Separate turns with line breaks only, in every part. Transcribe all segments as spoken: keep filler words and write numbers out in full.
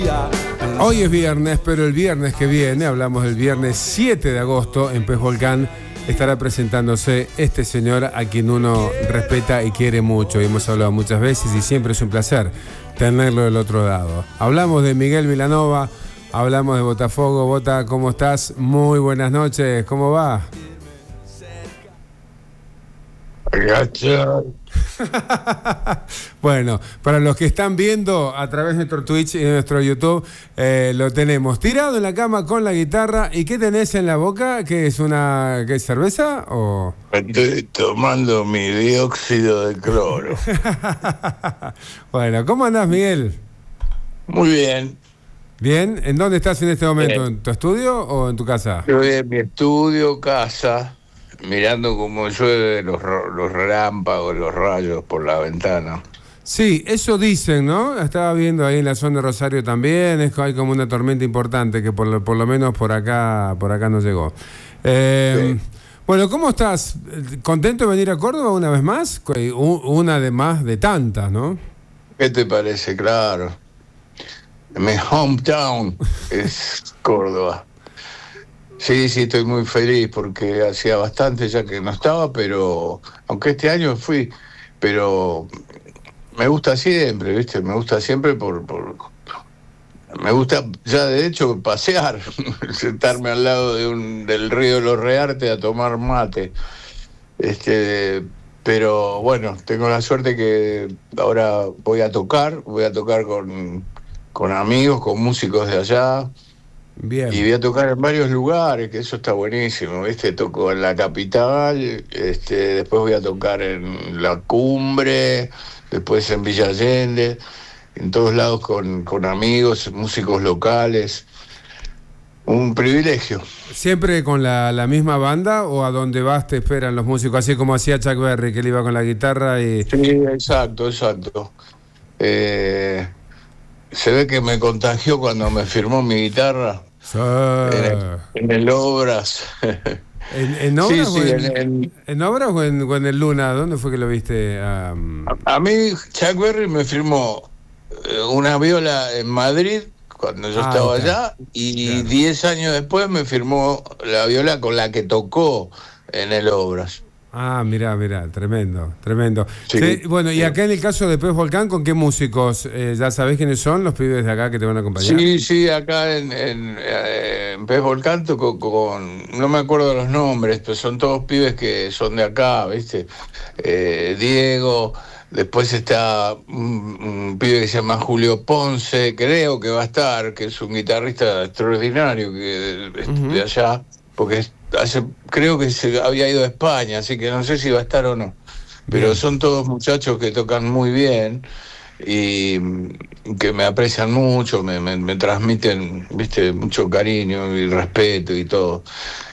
Hoy es viernes, pero el viernes que viene, hablamos del viernes siete de agosto, en Pez Volcán, estará presentándose este señor a quien uno respeta y quiere mucho. Y hemos hablado muchas veces y siempre es un placer tenerlo del otro lado. Hablamos de Miguel Vilanova, hablamos de Botafogo. Bota, ¿cómo estás? Muy buenas noches, ¿cómo va? Bueno, para los que están viendo a través de nuestro Twitch y de nuestro YouTube, eh, lo tenemos tirado en la cama con la guitarra. ¿Y qué tenés en la boca? ¿Qué es una qué es cerveza o...?
Estoy tomando mi dióxido de cloro.
Bueno, ¿cómo andás, Miguel?
Muy bien.
¿Bien? ¿En dónde estás en este momento?
Bien.
¿En tu estudio o en tu casa?
Estoy en mi estudio, casa, mirando cómo llueve los, los relámpagos, los rayos por la ventana.
Sí, eso dicen, ¿no? Estaba viendo ahí en la zona de Rosario también, es que hay como una tormenta importante que por lo, por lo menos por acá, por acá no llegó. Eh, sí. Bueno, ¿cómo estás? ¿Contento de venir a Córdoba una vez más? Una de más de tantas, ¿no?
¿Qué te parece? Claro. Mi hometown es Córdoba. Sí, sí, estoy muy feliz porque hacía bastante ya que no estaba, pero aunque este año fui, pero me gusta siempre, ¿viste? Me gusta siempre por, por me gusta ya de hecho pasear, sentarme al lado de un del río de los Reartes a tomar mate. Este, pero bueno, tengo la suerte que ahora voy a tocar, voy a tocar con con amigos, con músicos de allá.
Bien.
Y voy a tocar en varios lugares, que eso está buenísimo, ¿viste? Toco en la capital, este, después voy a tocar en La Cumbre, después en Villa Allende, en todos lados con, con amigos, músicos locales. Un privilegio.
¿Siempre con la, la misma banda o a donde vas te esperan los músicos? Así como hacía Chuck Berry, que él iba con la guitarra y...
Sí, exacto, exacto. Eh... Se ve que me contagió cuando me firmó mi guitarra.
Sí.
En, el, en el Obras.
¿En, en Obras
sí,
o,
sí,
en,
en, en,
en Obras o en, o en el Luna? ¿Dónde fue que lo viste? Um...
A, a mí Chuck Berry me firmó una viola en Madrid cuando yo ah, estaba allá y diez claro. años después me firmó la viola con la que tocó en el Obras.
Ah, mirá, mirá, tremendo, tremendo.
Sí,
sí, bueno, y acá en el caso de Pez Volcán, ¿con qué músicos? Eh, ¿Ya sabés quiénes son los pibes de acá que te van a acompañar?
Sí, sí, acá en, en, en Pez Volcán toco con, no me acuerdo de los nombres, pero son todos pibes que son de acá, ¿viste? Eh, Diego, después está un, un pibe que se llama Julio Ponce, creo que va a estar, que es un guitarrista extraordinario que uh-huh. de allá, porque es Hace, creo que se había ido a España, así que no sé si va a estar o no. Pero bien. Son todos muchachos que tocan muy bien y que me aprecian mucho, me, me, me transmiten, viste, mucho cariño y respeto y todo.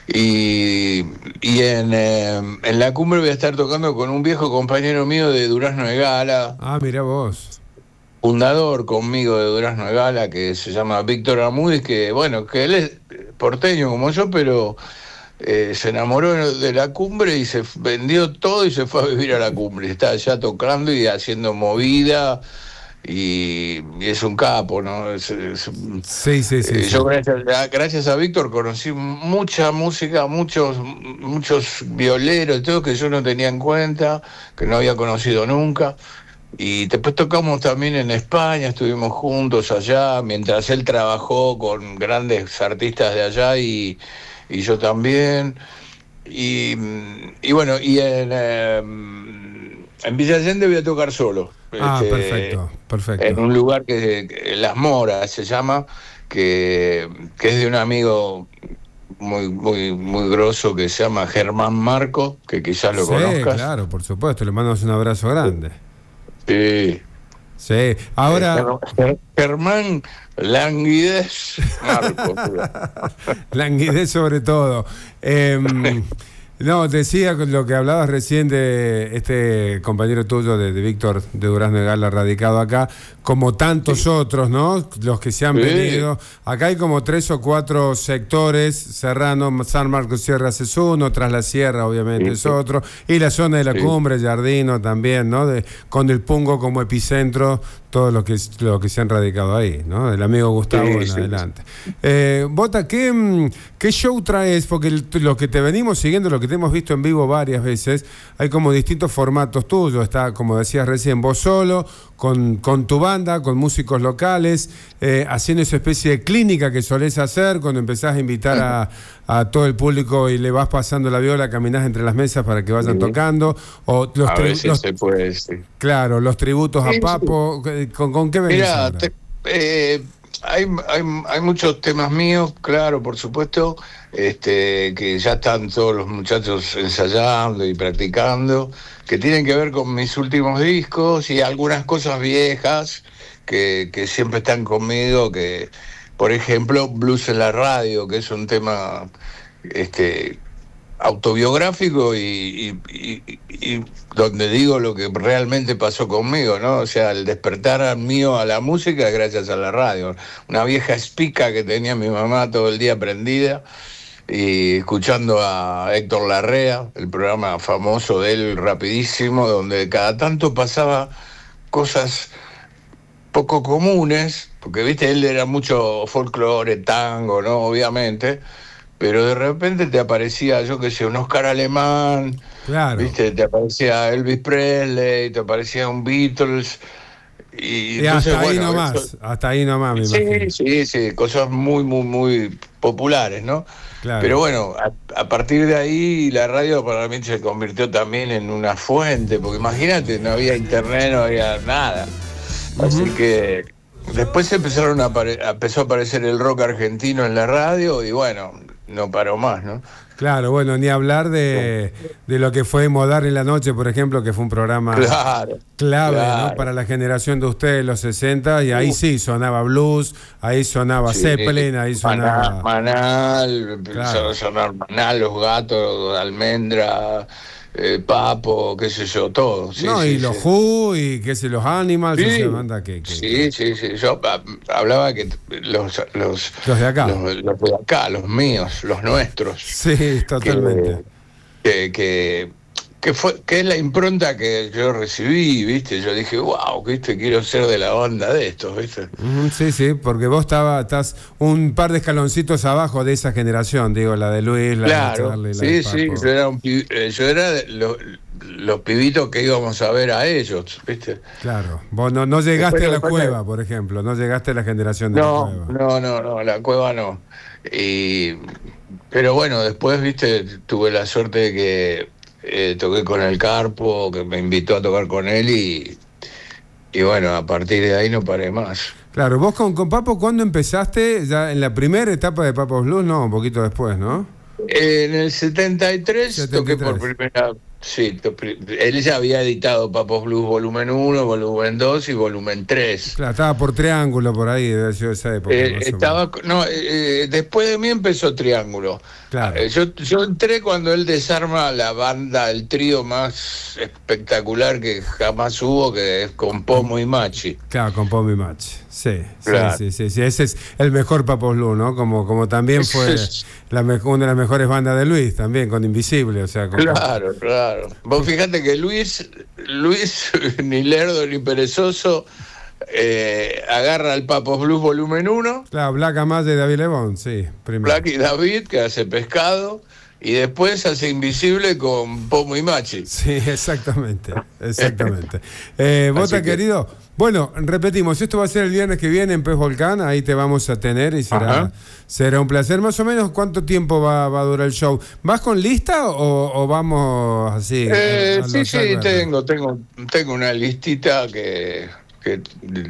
Y, y en, eh, en La Cumbre voy a estar tocando con un viejo compañero mío de Durazno de Gala.
Ah, mirá vos.
Fundador conmigo de Durazno de Gala, que se llama Víctor Amudis, que bueno, que él es porteño como yo, pero... Eh, se enamoró de La Cumbre y se vendió todo y se fue a vivir a La Cumbre. Está allá tocando y haciendo movida y, y es un capo, ¿no? Es, es,
sí, sí, sí.
Eh,
sí.
Yo gracias a, gracias a Víctor conocí mucha música, muchos, muchos violeros, todo que yo no tenía en cuenta, que no había conocido nunca. Y después tocamos también en España, estuvimos juntos allá, mientras él trabajó con grandes artistas de allá y y yo también, y, y bueno, y en, eh, en Villa Allende voy a tocar solo.
Ah,
este,
perfecto, perfecto.
En un lugar que, que Las Moras se llama, que, que es de un amigo muy muy muy grosso que se llama Germán Marco, que quizás lo
sí,
conozcas.
Claro, por supuesto, le mandamos un abrazo grande.
Sí.
Sí, ahora...
Germán Languidez Marco.
Languidez sobre todo. Eh, no, decía lo que hablabas recién de este compañero tuyo, de, de Víctor de Durazno de Gala, radicado acá, como tantos sí. otros, ¿no? Los que se han sí. venido. Acá hay como tres o cuatro sectores, Serrano, San Marcos Sierras es uno, Tras la Sierra obviamente sí. es otro, y la zona de la sí. Cumbre, Jardino también, ¿no? De, con el Pungo como epicentro todos los que, los que se han radicado ahí, ¿no? El amigo Gustavo sí, en sí, adelante. Sí. Eh, Bota, ¿qué, ¿qué show traes? Porque lo que te venimos siguiendo, lo que te hemos visto en vivo varias veces, hay como distintos formatos tuyos. Está, como decías recién, vos solo, con, con tu banda, con músicos locales, eh, haciendo esa especie de clínica que solés hacer cuando empezás a invitar a, a todo el público y le vas pasando la viola, caminás entre las mesas para que vayan sí. tocando. O los
a veces los, se puede, sí.
Claro, los tributos sí, a Papo. Sí. ¿Con, con qué venís?
Mira, te, eh, hay, hay, hay muchos temas míos, claro, por supuesto, este, que ya están todos los muchachos ensayando y practicando, que tienen que ver con mis últimos discos y algunas cosas viejas que, que siempre están conmigo, que, por ejemplo, Blues en la Radio, que es un tema este, autobiográfico y, y, y, y donde digo lo que realmente pasó conmigo, ¿no? O sea, el despertar mío a la música es gracias a la radio. Una vieja espica que tenía mi mamá todo el día prendida y escuchando a Héctor Larrea, el programa famoso de él, rapidísimo, donde cada tanto pasaba cosas poco comunes, porque, viste, él era mucho folclore, tango, ¿no? Obviamente, pero de repente te aparecía, yo qué sé, un Oscar Alemán, claro. ¿Viste? Te aparecía Elvis Presley, te aparecía un Beatles. Y,
y
entonces,
hasta ahí
bueno,
nomás,
eso,
hasta ahí nomás, me
sí,
imagino.
Sí, sí, cosas muy, muy, muy populares, ¿no? Claro. Pero bueno, a, a partir de ahí la radio para mí se convirtió también en una fuente, porque imagínate, no había internet, no había nada. Así uh-huh. que después empezaron a apare- empezó a aparecer el rock argentino en la radio y bueno, no paró más, ¿no?
Claro, bueno, ni hablar de, de lo que fue Modar en la Noche, por ejemplo, que fue un programa
claro,
clave,
claro.
¿no? Para la generación de ustedes, los sesenta, y ahí uh. sí sonaba blues, ahí sonaba sí. Zeppelin, ahí sonaba...
Manal, claro. Sonar Manal, Los Gatos, Almendra... Eh, Papo, qué sé yo, todo. Sí,
no,
sí,
y
sí.
los Who, y qué sé, los Animals,
sí.
esa banda que, que,
sí,
que...
sí, sí. Yo a, hablaba que los, los,
los de acá.
Los, los de acá, los míos, los nuestros.
Sí, totalmente.
Que, que, que, que, fue, que es la impronta que yo recibí, ¿viste? Yo dije, wow, ¿viste? Quiero ser de la onda de estos, ¿viste?
Mm, sí, sí, porque vos estaba, estás un par de escaloncitos abajo de esa generación, digo, la de Luis, la
claro,
de Charlie, la
sí,
de
sí,
Papo.
yo era, un, yo era de los, los pibitos que íbamos a ver a ellos, ¿viste?
Claro, vos no, no llegaste
Después,
a la cueva, por ejemplo, no llegaste a la generación de
no,
la cueva.
No, no, no, la cueva no. Y, pero bueno, después, ¿viste? Tuve la suerte de que eh, toqué con el Carpo, que me invitó a tocar con él y, y bueno, a partir de ahí no paré más.
Claro, vos con, con Papo, ¿cuándo empezaste? ¿Ya en la primera etapa de Papos Blues? No, un poquito después, ¿no?
Eh, en el setenta y tres, setenta y tres toqué por primera sí, él ya había editado Papos Blues volumen uno, volumen dos y volumen tres.
Claro, estaba por Triángulo por ahí, debe ser esa época.
Eh, no estaba, no, eh, después de mí empezó Triángulo.
Claro.
Eh, yo, yo entré cuando él desarma la banda, el trío más espectacular que jamás hubo, que es con Pomo y Machi.
Claro, con Pomo y Machi. Sí, claro. sí, sí, sí, sí, ese es el mejor Papos Blues, ¿no? Como, como también fue la me- una de las mejores bandas de Luis, también, con Invisible, o sea... Con...
Claro, claro. Vos fíjate que Luis, Luis, ni lerdo ni perezoso, eh, agarra el Papos Blues volumen uno.
Claro, Black Amas de David Lebón, sí, primero.
Black y David, que hace Pescado, y después hace Invisible con Pomo y Machi.
Sí, exactamente, exactamente. eh, Bota, querido... Bueno, repetimos, esto va a ser el viernes que viene en Pez Volcán, ahí te vamos a tener y será, será un placer. Más o menos, ¿cuánto tiempo va, va a durar el show? ¿Vas con lista o, o vamos así?
Eh, a, a sí, sí, tengo, tengo, tengo una listita que, que,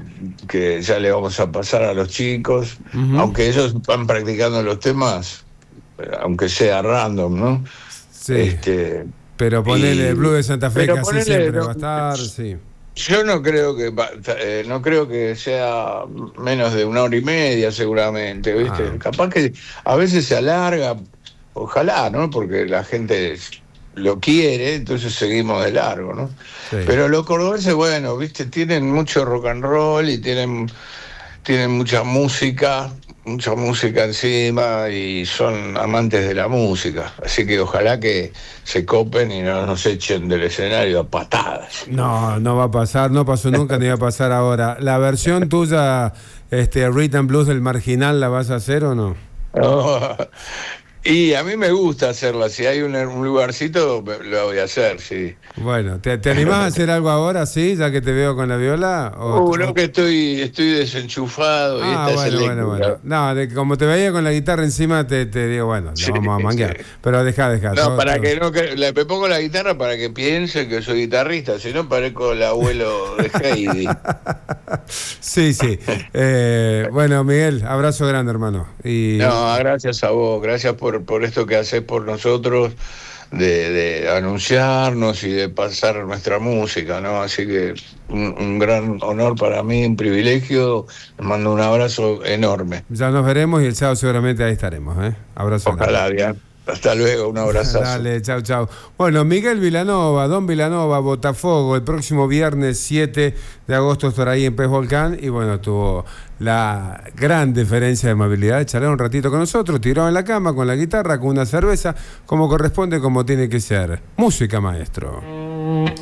que ya le vamos a pasar a los chicos, uh-huh. aunque ellos van practicando los temas, aunque sea random, ¿no?
Sí,
este,
pero ponele y, el Blue de Santa Fe, casi ponele, siempre no, va a estar, sí.
Yo no creo que eh, no creo que sea menos de una hora y media seguramente, ¿viste? Ah. Capaz que a veces se alarga, ojalá, ¿no? Porque la gente lo quiere, entonces seguimos de largo, ¿no? Sí. Pero los cordobeses, bueno, ¿viste? Tienen mucho rock and roll y tienen, tienen mucha música, mucha música encima y son amantes de la música. Así que ojalá que se copen y no nos echen del escenario a patadas.
No, no va a pasar, no pasó nunca ni va a pasar ahora. ¿La versión tuya, este, Rhythm and Blues del Marginal, la vas a hacer o no?
No. Y a mí me gusta hacerla. Si hay un, un lugarcito, lo voy a hacer, sí.
Bueno, ¿te, te animás a hacer algo ahora, sí? Ya que te veo con la viola. ¿O
Uh, no, que estoy, estoy desenchufado.
Ah,
y esta
bueno,
es
bueno, bueno. No, de, como te veía con la guitarra encima, te, te digo, bueno,
Sí,
la vamos a manguear.
sí.
Pero deja, deja.
No,
todo,
para
todo.
que no, que, le me pongo la guitarra para que piensen que soy guitarrista, si no parezco el abuelo de Heidi.
Sí, sí. Eh, bueno, Miguel, abrazo grande, hermano. Y...
No, gracias a vos, gracias por, por esto que haces por nosotros, de, de anunciarnos y de pasar nuestra música, ¿no? Así que un, un gran honor para mí, un privilegio. Les mando un abrazo enorme.
Ya nos veremos y el sábado seguramente ahí estaremos, ¿eh? Abrazo
Ojalá,
grande.
bien. Hasta luego, un abrazazo.
Dale, chau, chau. Bueno, Miguel Vilanova, Don Vilanova, Botafogo, el próximo viernes siete de agosto estará ahí en Pez Volcán y bueno, tuvo la gran diferencia de amabilidad de charlar un ratito con nosotros, tirado en la cama con la guitarra, con una cerveza, como corresponde, como tiene que ser. Música, maestro.